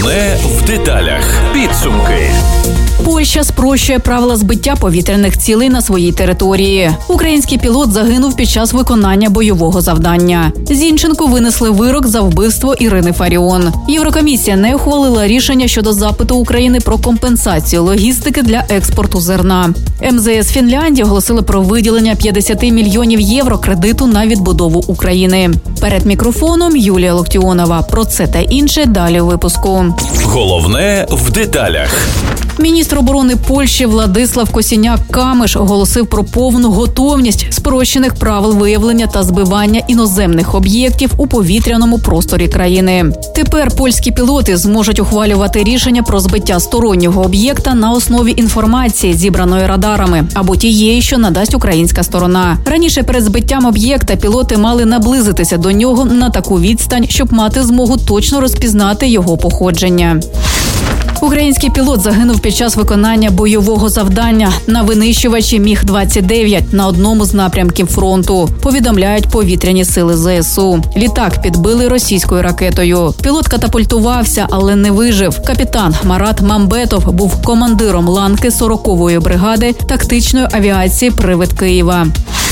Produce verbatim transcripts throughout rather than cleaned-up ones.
Головне в деталях. Підсумки. Польща спрощує правила збиття повітряних цілей на своїй території. Український пілот загинув під час виконання бойового завдання. Зінченку винесли вирок за вбивство Ірини Фаріон. Єврокомісія не ухвалила рішення щодо запиту України про компенсацію логістики для експорту зерна. ем зе ес Фінляндії оголосили про виділення п'ятдесят мільйонів євро кредиту на відбудову України. Перед мікрофоном Юлія Локтіонова. Про це та інше далі у випуску. Головне в деталях. Міністр оборони Польщі Владислав Косіняк-Камиш оголосив про повну готовність спрощених правил виявлення та збивання іноземних об'єктів у повітряному просторі країни. Тепер польські пілоти зможуть ухвалювати рішення про збиття стороннього об'єкта на основі інформації, зібраної радарами, або тієї, що надасть українська сторона. Раніше перед збиттям об'єкта пілоти мали наблизитися до нього на таку відстань, щоб мати змогу точно розпізнати його походження. Український пілот загинув під час виконання бойового завдання на винищувачі міг двадцять дев'ять на одному з напрямків фронту, повідомляють повітряні сили зе ес у. Літак підбили російською ракетою. Пілот катапультувався, але не вижив. Капітан Марат Мамбетов був командиром ланки сорокової бригади тактичної авіації «Привид Києва».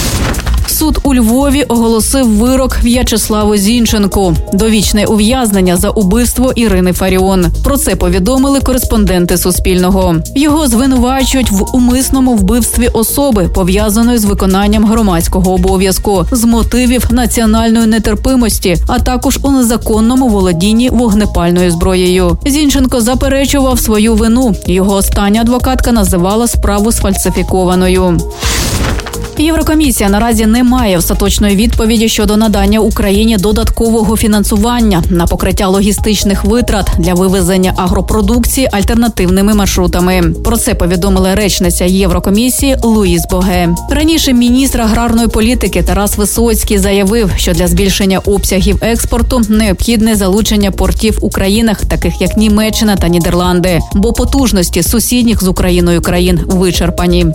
Суд у Львові оголосив вирок В'ячеславу Зінченку – довічне ув'язнення за убивство Ірини Фаріон. Про це повідомили кореспонденти Суспільного. Його звинувачують в умисному вбивстві особи, пов'язаної з виконанням громадського обов'язку, з мотивів національної нетерпимості, а також у незаконному володінні вогнепальною зброєю. Зінченко заперечував свою вину. Його остання адвокатка називала справу сфальсифікованою. Єврокомісія наразі не має остаточної відповіді щодо надання Україні додаткового фінансування на покриття логістичних витрат для вивезення агропродукції альтернативними маршрутами. Про це повідомила речниця Єврокомісії Луїз Боге. Раніше міністр аграрної політики Тарас Висоцький заявив, що для збільшення обсягів експорту необхідне залучення портів у країнах, таких як Німеччина та Нідерланди, бо потужності сусідніх з Україною країн вичерпані.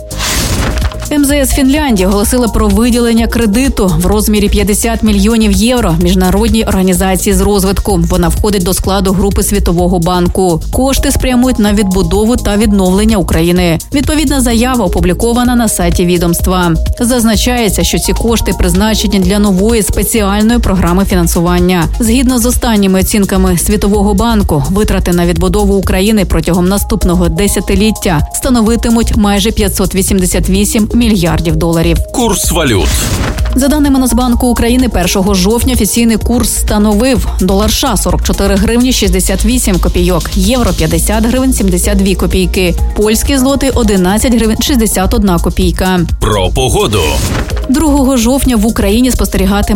ем зе ес Фінляндії оголосила про виділення кредиту в розмірі п'ятдесят мільйонів євро міжнародній організації з розвитку. Вона входить до складу групи Світового банку. Кошти спрямують на відбудову та відновлення України. Відповідна заява опублікована на сайті відомства. Зазначається, що ці кошти призначені для нової спеціальної програми фінансування. Згідно з останніми оцінками Світового банку, витрати на відбудову України протягом наступного десятиліття становитимуть майже п'ятсот вісімдесят вісім мільярдів доларів. Курс валют. За даними Нацбанку України, першого жовтня офіційний курс становив долар США сорок чотири гривні шістдесят вісім копійок, євро п'ятдесят гривень сімдесят дві копійки, польський злотий одинадцять гривень шістдесят одна копійка. Про погоду. другого жовтня в Україні спостерігатиме